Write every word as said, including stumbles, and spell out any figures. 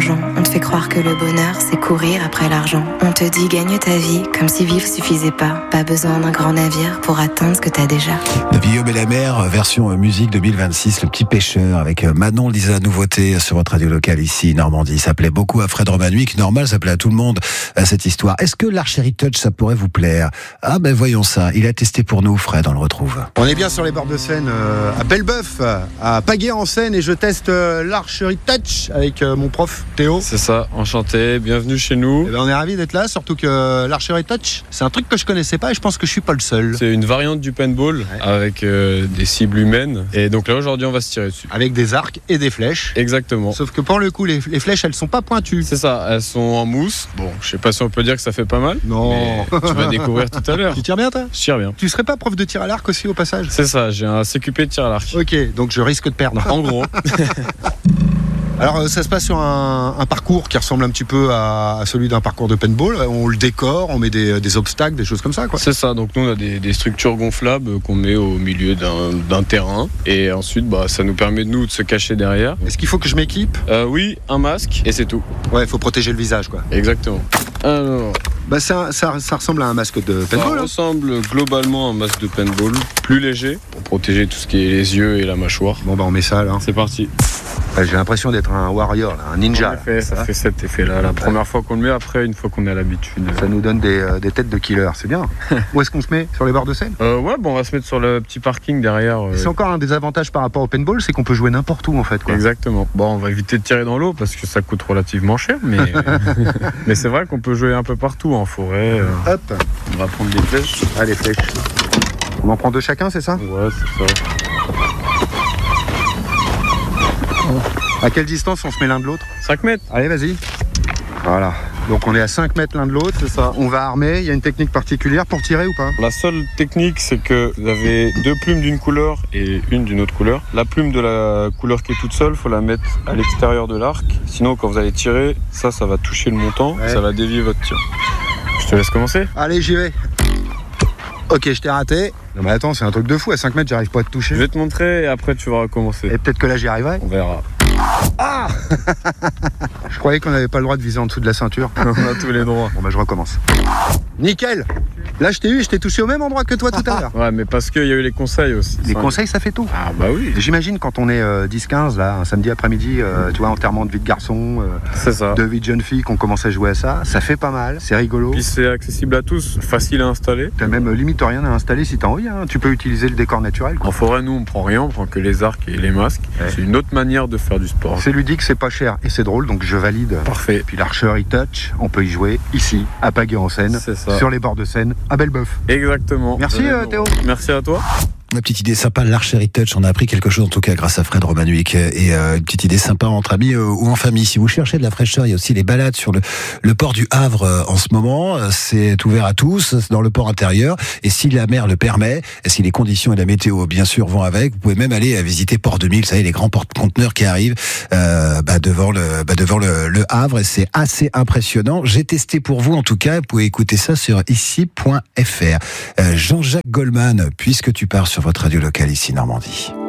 argent. On te fait croire que le bonheur, c'est courir après l'argent. On te dit gagne ta vie, comme si vivre suffisait pas. Pas besoin d'un grand navire pour atteindre ce que t'as déjà. Le Guillaume et la mer, version musique deux mille vingt-six, Le Petit Pêcheur, avec Manon Lisa, nouveauté sur votre radio locale ici, Normandie. Ça plaît beaucoup à Fred Romanovic, normal, ça plaît à tout le monde, cette histoire. Est-ce que l'Archery Touch, ça pourrait vous plaire? Ah ben voyons ça, il a testé pour nous, Fred, on le retrouve. On est bien sur les bords de Seine, euh, à Belbeuf, à Pagaie-en-Seine, et je teste euh, l'Archery Touch avec euh, mon prof Théo. C'est ça, enchanté, bienvenue chez nous. Eh ben, on est ravis d'être là, surtout que euh, l'Archery Touch, c'est un truc que je connaissais pas et je pense que je suis pas le seul. C'est une variante du paintball, ouais, avec euh, des cibles humaines, et donc là aujourd'hui on va se tirer dessus. Avec des arcs et des flèches. Exactement. Sauf que pour le coup, les, les flèches, elles sont pas pointues. C'est ça, elles sont en mousse. Bon, je sais pas si on peut dire que ça fait pas mal. Non. Mais tu vas découvrir tout à l'heure. Tu tires bien, toi? Je tire bien. Tu serais pas prof de tir à l'arc aussi au passage? C'est ça, j'ai un C Q P de tir à l'arc. Ok, donc je risque de perdre. En gros. Alors ça se passe sur un, un parcours qui ressemble un petit peu à, à celui d'un parcours de paintball. On le décore, on met des, des obstacles, des choses comme ça, quoi. C'est ça, donc nous on a des, des structures gonflables qu'on met au milieu d'un, d'un terrain, et ensuite bah, ça nous permet de nous de se cacher derrière. Est-ce qu'il faut que je m'équipe? euh, Oui, un masque et c'est tout. Ouais, il faut protéger le visage, quoi. Exactement. Alors, bah ça, ça, ça ressemble à un masque de ça paintball. ressemble globalement à un masque de paintball, plus léger, pour protéger tout ce qui est les yeux et la mâchoire. Bon bah on met ça là. C'est parti. Ouais, j'ai l'impression d'être un warrior, là, un ninja. En effet, ça, ça fait cet effet-là. La première fois qu'on le met, après, une fois qu'on est à l'habitude. Ça nous donne des, euh, des têtes de killer, c'est bien. Où est-ce qu'on se met? Sur les bords de Seine? euh, Ouais, bon, on va se mettre sur le petit parking derrière. Euh... C'est encore un des avantages par rapport au paintball, c'est qu'on peut jouer n'importe où en fait, quoi. Exactement. Bon, on va éviter de tirer dans l'eau parce que ça coûte relativement cher, mais, mais c'est vrai qu'on peut jouer un peu partout, en forêt. Euh... Hop, on va prendre des flèches. Ah, les flèches. On en prend deux chacun, c'est ça? Ouais, c'est ça. À quelle distance on se met l'un de l'autre? cinq mètres. Allez, vas-y. Voilà. Donc on est à cinq mètres l'un de l'autre, c'est ça. On va armer, il y a une technique particulière pour tirer ou pas? La seule technique, c'est que vous avez deux plumes d'une couleur et une d'une autre couleur. La plume de la couleur qui est toute seule, faut la mettre à l'extérieur de l'arc. Sinon, quand vous allez tirer, ça, ça va toucher le montant, ouais. Ça va dévier votre tir. Je te laisse commencer. Allez, j'y vais. Ok, je t'ai raté. Non mais attends, c'est un truc de fou, à cinq mètres, j'arrive pas à te toucher. Je vais te montrer et après tu vas recommencer. Et peut-être que là, j'y arriverai. On verra. Ah Je croyais qu'on n'avait pas le droit de viser en dessous de la ceinture. On a tous les droits. Bon bah je recommence. Nickel. Là je t'ai eu, je t'ai touché au même endroit que toi tout à l'heure. Ouais, mais parce qu'il y a eu les conseils aussi. Les conseils, ça fait tout. Ah bah oui. J'imagine quand on est euh, dix quinze, là, un samedi après-midi, euh, tu vois, enterrement de vie de garçon, euh, c'est ça. De vie de jeune fille, qu'on commence à jouer à ça, ça fait pas mal, c'est rigolo. Puis c'est accessible à tous, facile à installer. T'as même euh, limite rien à installer si t'as envie, hein. Tu peux utiliser le décor naturel, quoi. En forêt, nous on prend rien, on prend que les arcs et les masques. Ouais. C'est une autre manière de faire du sport. C'est ludique, c'est pas cher et c'est drôle, donc je valide. Parfait. Et puis l'Archery Touch, on peut y jouer ici, à Pagaie-en-Seine, sur les bords de Seine, à Belbeuf. Exactement. Merci euh, Théo. Merci à toi. Une petite idée sympa, l'Archery Touch, on a appris quelque chose en tout cas grâce à Fred Romanovic, et euh, une petite idée sympa entre amis euh, ou en famille. Si vous cherchez de la fraîcheur, il y a aussi les balades sur le, le port du Havre euh, en ce moment, c'est ouvert à tous dans le port intérieur, et si la mer le permet, et si les conditions et la météo bien sûr vont avec, vous pouvez même aller visiter Port deux mille, vous savez, les grands porte-conteneurs qui arrivent euh, bah, devant, le, bah, devant le, le Havre, et c'est assez impressionnant. J'ai testé pour vous en tout cas, vous pouvez écouter ça sur ici point f r. Euh, Jean-Jacques Goldman, puisque tu pars sur votre radio locale ici Normandie.